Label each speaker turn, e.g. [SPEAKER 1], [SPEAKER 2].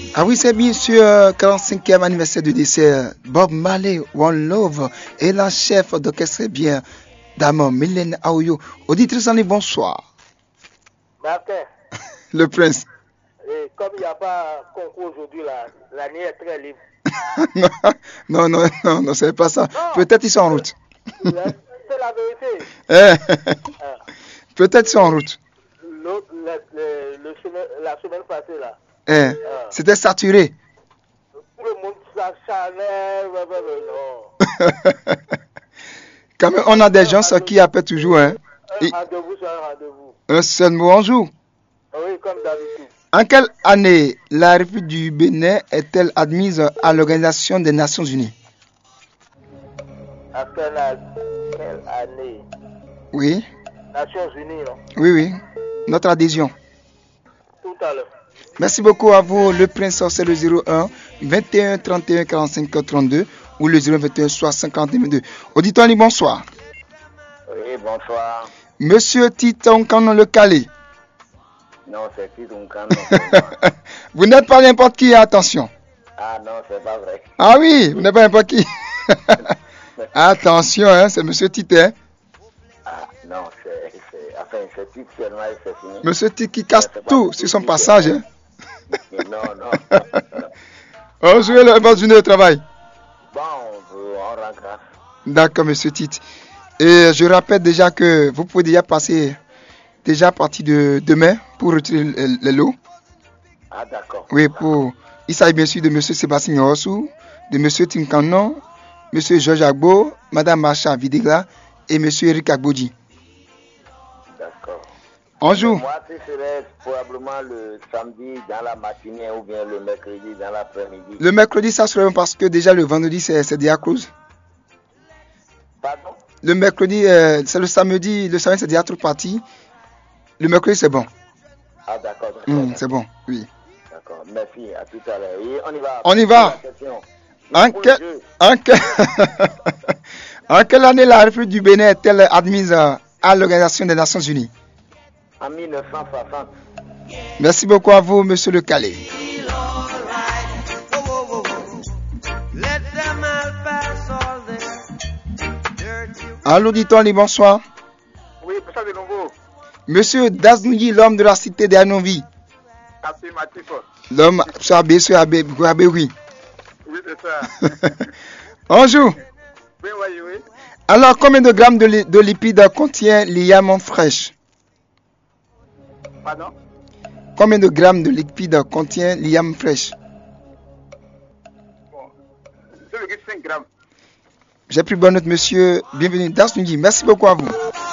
[SPEAKER 1] Ah oui, c'est bien sûr 45e anniversaire du décès Bob Marley, One Love et la chef d'orchestre bien Dame Mylène Aoyo. Auditrice en ligne, bonsoir.
[SPEAKER 2] Martin,
[SPEAKER 1] Le prince.
[SPEAKER 2] comme il n'y a pas concours aujourd'hui, la nuit est très libre.
[SPEAKER 1] non, c'est pas ça.
[SPEAKER 2] Non,
[SPEAKER 1] Peut-être ils sont en route.
[SPEAKER 2] c'est la vérité. Ah,
[SPEAKER 1] Peut-être ils sont en route.
[SPEAKER 2] la semaine passée, là,
[SPEAKER 1] C'était saturé.
[SPEAKER 2] tout le monde s'acharnait. Non.
[SPEAKER 1] Quand même, on a des gens qui appellent toujours.
[SPEAKER 2] Un rendez-vous, c'est un rendez-vous.
[SPEAKER 1] Un seul mot en jour.
[SPEAKER 2] Oui, comme d'habitude.
[SPEAKER 1] En quelle année la République du Bénin est-elle admise à l'Organisation des Nations Unies?
[SPEAKER 2] À quelle année?
[SPEAKER 1] Oui.
[SPEAKER 2] Nations Unies, non?
[SPEAKER 1] Oui. Notre adhésion.
[SPEAKER 2] Tout à l'heure.
[SPEAKER 1] Merci beaucoup à vous. Le prince, c'est le 01 21 31 45 32 ou le 021 60 52. Auditeur, bonsoir.
[SPEAKER 2] Oui, bonsoir.
[SPEAKER 1] Monsieur Titon Canon Le Calais.
[SPEAKER 2] Non, c'est Titon Canon.
[SPEAKER 1] Vous n'êtes pas n'importe qui, attention.
[SPEAKER 2] Ah non, c'est pas vrai.
[SPEAKER 1] Ah oui, vous n'êtes pas n'importe qui. Attention, hein, c'est monsieur Titon.
[SPEAKER 2] Ah non, c'est Titon seulement, c'est fini.
[SPEAKER 1] Monsieur Titon qui casse tout sur son passage. Hein.
[SPEAKER 2] Non.
[SPEAKER 1] On joue le bonne journée de travail.
[SPEAKER 2] Bon, on rentre.
[SPEAKER 1] D'accord, monsieur Tite. Et je rappelle déjà que vous pouvez déjà passer déjà à partir de demain pour retirer les lots.
[SPEAKER 2] Ah, d'accord.
[SPEAKER 1] Oui, il s'agit bien sûr de monsieur Sébastien Rossou, de monsieur Tinkanon, monsieur Georges Agbo, madame Macha Videgla et monsieur Eric Agbodi.
[SPEAKER 2] D'accord.
[SPEAKER 1] On joue.
[SPEAKER 2] Moi, ce serait probablement le samedi dans la matinée ou bien le mercredi dans l'après-midi.
[SPEAKER 1] Le mercredi, ça serait parce que déjà le vendredi, c'est Dia Cruz.
[SPEAKER 2] Pardon?
[SPEAKER 1] Le mercredi, c'est le samedi. Le samedi, c'est Dia Cruz parti. Le mercredi, c'est bon.
[SPEAKER 2] Ah, d'accord.
[SPEAKER 1] C'est bon, oui.
[SPEAKER 2] D'accord. Merci. À tout à l'heure. Et
[SPEAKER 1] on y va. En quelle année la République du Bénin est-elle admise à l'Organisation des Nations Unies?
[SPEAKER 2] En 1960.
[SPEAKER 1] Merci beaucoup à vous, monsieur Le Calais. Allô, dit-on, bonsoir.
[SPEAKER 2] Oui, bonsoir de nouveau.
[SPEAKER 1] Monsieur Daznouyi, l'homme de la cité d'Anovi.
[SPEAKER 2] Affirmatif.
[SPEAKER 1] L'homme, sur Abbé, oui.
[SPEAKER 2] Oui, c'est ça.
[SPEAKER 1] On joue.
[SPEAKER 2] Oui.
[SPEAKER 1] Alors, combien de grammes de lipides contient l'IAM fraîche?
[SPEAKER 2] Pardon?
[SPEAKER 1] Combien de grammes de lipides contient l'IAM fraîche?
[SPEAKER 2] Bon, 2,5 grammes.
[SPEAKER 1] J'ai pris bonne note, monsieur. Bienvenue dans ce midi. Merci beaucoup à vous.